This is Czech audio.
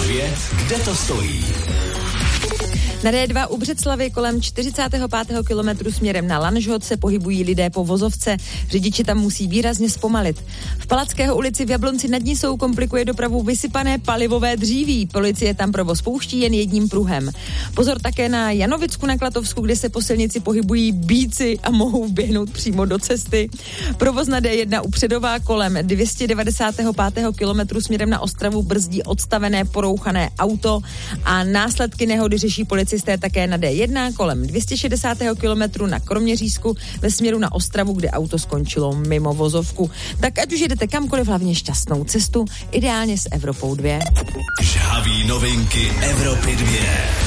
2, kde to stojí? Na D2 u Břeclavi kolem 45. kilometru směrem na Lanžhot se pohybují lidé po vozovce. Řidiči tam musí výrazně zpomalit. V Palackého ulici v Jablonci nad Nisou komplikuje dopravu vysypané palivové dříví. Policie tam provoz pouští jen jedním pruhem. Pozor také na Janovicku na Klatovsku, kde se po silnici pohybují býci a mohou vběhnout přímo do cesty. Provoz na D1 u Předová kolem 295. kilometru směrem na Ostravu brzdí odstavené porouchané auto a následky nehody řeší policisté také na D1 kolem 260. kilometru na Kroměřížsku ve směru na Ostravu, kde auto skončilo mimo vozovku. Tak ať už jedete kamkoliv, hlavně šťastnou cestu, ideálně s Evropou 2. Žhaví novinky Evropy 2.